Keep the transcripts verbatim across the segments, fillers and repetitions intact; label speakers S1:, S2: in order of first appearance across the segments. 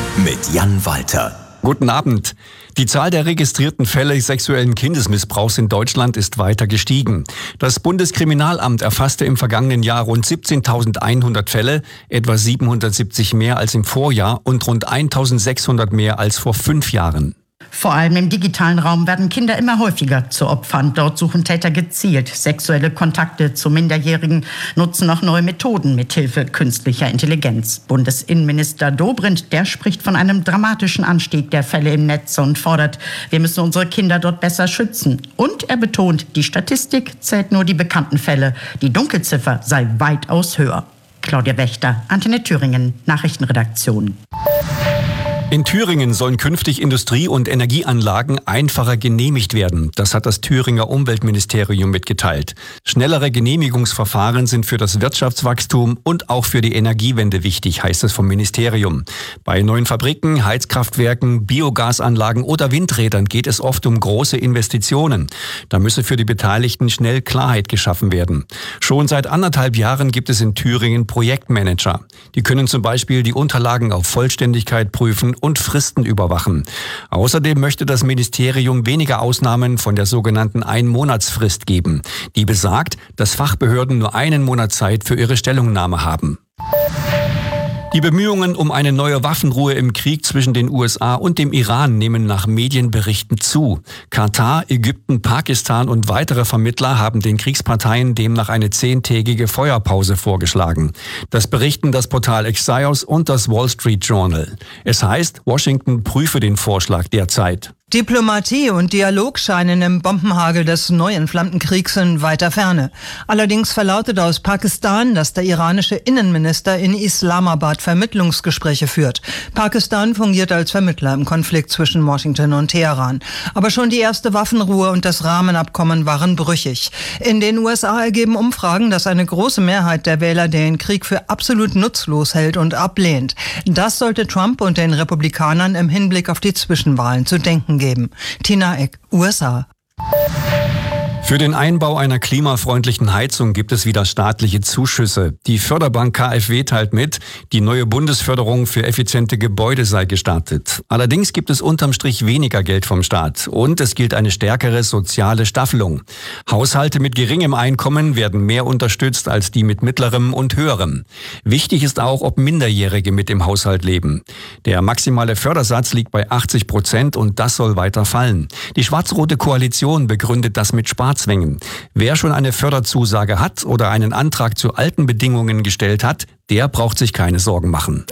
S1: mit Jan Walter.
S2: Guten Abend. Die Zahl der registrierten Fälle sexuellen Kindesmissbrauchs in Deutschland ist weiter gestiegen. Das Bundeskriminalamt erfasste im vergangenen Jahr rund siebzehntausendeinhundert Fälle, etwa siebenhundertsiebzig mehr als im Vorjahr und rund eintausendsechshundert mehr als vor fünf Jahren.
S3: Vor allem im digitalen Raum werden Kinder immer häufiger zu Opfern. Dort suchen Täter gezielt sexuelle Kontakte zu Minderjährigen, nutzen auch neue Methoden mithilfe künstlicher Intelligenz. Bundesinnenminister Dobrindt, der spricht von einem dramatischen Anstieg der Fälle im Netz und fordert, wir müssen unsere Kinder dort besser schützen. Und er betont, die Statistik zählt nur die bekannten Fälle. Die Dunkelziffer sei weitaus höher. Claudia Wächter, Antenne Thüringen, Nachrichtenredaktion.
S2: In Thüringen sollen künftig Industrie- und Energieanlagen einfacher genehmigt werden. Das hat das Thüringer Umweltministerium mitgeteilt. Schnellere Genehmigungsverfahren sind für das Wirtschaftswachstum und auch für die Energiewende wichtig, heißt es vom Ministerium. Bei neuen Fabriken, Heizkraftwerken, Biogasanlagen oder Windrädern geht es oft um große Investitionen. Da müsse für die Beteiligten schnell Klarheit geschaffen werden. Schon seit anderthalb Jahren gibt es in Thüringen Projektmanager. Die können zum Beispiel die Unterlagen auf Vollständigkeit prüfen und Fristen überwachen. Außerdem möchte das Ministerium weniger Ausnahmen von der sogenannten Einmonatsfrist geben. Die besagt, dass Fachbehörden nur einen Monat Zeit für ihre Stellungnahme haben. Die Bemühungen um eine neue Waffenruhe im Krieg zwischen den U S A und dem Iran nehmen nach Medienberichten zu. Katar, Ägypten, Pakistan und weitere Vermittler haben den Kriegsparteien demnach eine zehntägige Feuerpause vorgeschlagen. Das berichten das Portal Axios und das Wall Street Journal. Es heißt, Washington prüfe den Vorschlag derzeit.
S4: Diplomatie und Dialog scheinen im Bombenhagel des neu entflammten Kriegs in weiter Ferne. Allerdings verlautet aus Pakistan, dass der iranische Innenminister in Islamabad Vermittlungsgespräche führt. Pakistan fungiert als Vermittler im Konflikt zwischen Washington und Teheran. Aber schon die erste Waffenruhe und das Rahmenabkommen waren brüchig. In den U S A ergeben Umfragen, dass eine große Mehrheit der Wähler den Krieg für absolut nutzlos hält und ablehnt. Das sollte Trump und den Republikanern im Hinblick auf die Zwischenwahlen zu denken geben. Tina Eck, U S A.
S2: Für den Einbau einer klimafreundlichen Heizung gibt es wieder staatliche Zuschüsse. Die Förderbank K f W teilt mit, die neue Bundesförderung für effiziente Gebäude sei gestartet. Allerdings gibt es unterm Strich weniger Geld vom Staat und es gilt eine stärkere soziale Staffelung. Haushalte mit geringem Einkommen werden mehr unterstützt als die mit mittlerem und höherem. Wichtig ist auch, ob Minderjährige mit im Haushalt leben. Der maximale Fördersatz liegt bei achtzig Prozent und das soll weiter fallen. Die schwarz-rote Koalition begründet das mit Sparzwängen. Wer schon eine Förderzusage hat oder einen Antrag zu alten Bedingungen gestellt hat, der braucht sich keine Sorgen machen.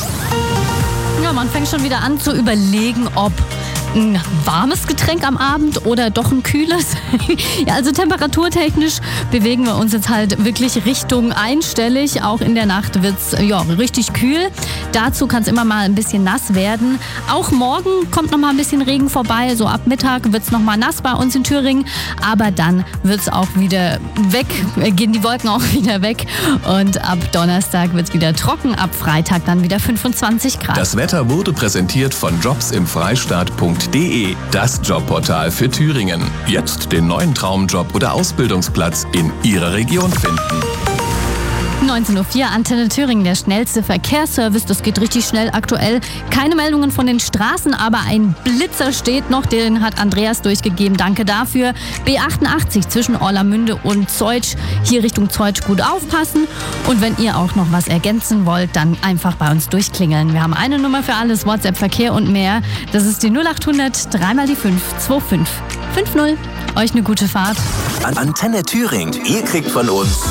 S5: Ja, man fängt schon wieder an zu überlegen, ob ein warmes Getränk am Abend oder doch ein kühles. Ja, also temperaturtechnisch bewegen wir uns jetzt halt wirklich Richtung einstellig. Auch in der Nacht wird's ja richtig kühl. Dazu kann es immer mal ein bisschen nass werden. Auch morgen kommt noch mal ein bisschen Regen vorbei. So ab Mittag wird's noch mal nass bei uns in Thüringen. Aber dann wird's auch wieder weg, gehen die Wolken auch wieder weg. Und ab Donnerstag wird's wieder trocken. Ab Freitag dann wieder fünfundzwanzig Grad.
S1: Das Wetter wurde präsentiert von jobs im Freistaat punkt de, das Jobportal für Thüringen. Jetzt den neuen Traumjob oder Ausbildungsplatz in Ihrer Region finden.
S5: neunzehn Uhr vier, Antenne Thüringen, der schnellste Verkehrsservice. Das geht richtig schnell aktuell. Keine Meldungen von den Straßen, aber ein Blitzer steht noch. Den hat Andreas durchgegeben. Danke dafür. B achtundachtzig zwischen Orlamünde und Zeutsch. Hier Richtung Zeutsch gut aufpassen. Und wenn ihr auch noch was ergänzen wollt, dann einfach bei uns durchklingeln. Wir haben eine Nummer für alles, WhatsApp, Verkehr und mehr. Das ist die null acht hundert, dreimal die fünf, zwei fünf fünf null. Euch eine gute Fahrt.
S1: Antenne Thüringen. Ihr kriegt von uns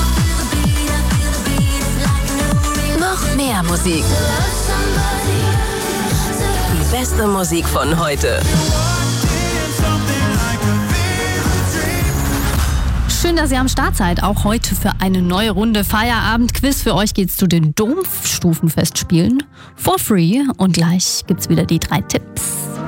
S6: noch mehr Musik. Die beste Musik von heute.
S5: Schön, dass ihr am Start seid. Auch heute für eine neue Runde Feierabend-Quiz. Für euch geht's zu den Domstufenfestspielen for free. Und gleich gibt's wieder die drei Tipps.